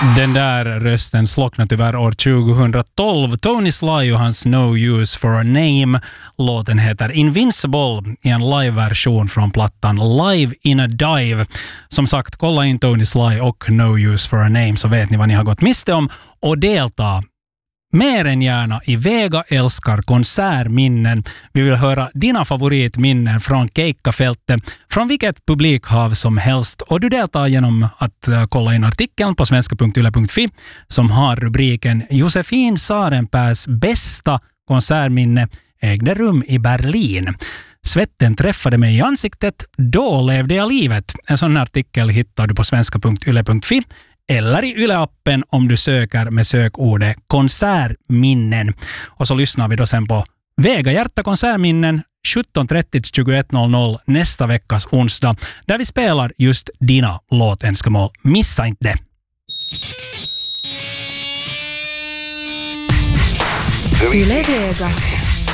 Den där rösten slocknade tyvärr år 2012. Tony Sly och hans No Use for a Name. Låten heter Invincible i en live-version från plattan Live in a Dive. Som sagt, kolla in Tony Sly och No Use for a Name så vet ni vad ni har gått miste om och delta mer än gärna i Vega älskar konsertminnen. Vi vill höra dina favoritminnen från Keikkafältet, från vilket publikhav som helst. Och du deltar genom att kolla in artikeln på svenska.yle.fi som har rubriken Josefin Sarenpäs bästa konsertminne ägde rum i Berlin. Svetten träffade mig i ansiktet, då levde jag livet. En sån artikel hittar du på svenska.yle.fi eller i Yle-appen om du söker med sökordet konsertminnen. Och så lyssnar vi då sen på Vega Hjärta konsertminnen 17.30-21.00 nästa veckas onsdag där vi spelar just dina låtönskemål. Missa inte det! Yle Vega.